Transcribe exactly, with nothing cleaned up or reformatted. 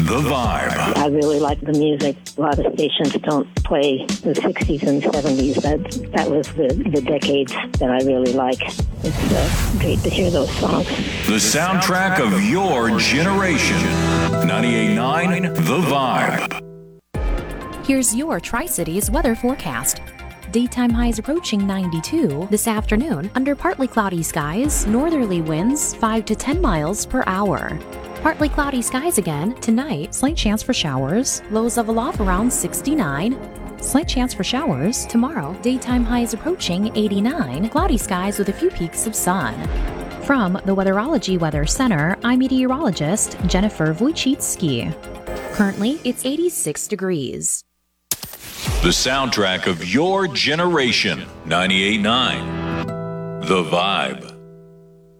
The Vibe. I really like the music. A lot of stations don't play the sixties and seventies. That that was the, the decades that I really like. It's uh, great to hear those songs. The soundtrack of your generation. ninety-eight point nine The Vibe. Here's your Tri-Cities weather forecast. Daytime highs approaching ninety-two this afternoon under partly cloudy skies, northerly winds five to ten miles per hour. Partly cloudy skies again tonight, slight chance for showers, lows level off around sixty-nine. Slight chance for showers tomorrow, daytime highs approaching eighty-nine, cloudy skies with a few peaks of sun. From the Weatherology Weather Center, I'm meteorologist Jennifer Wojcicki. Currently, it's eighty-six degrees. The soundtrack of your generation. ninety-eight point nine The Vibe.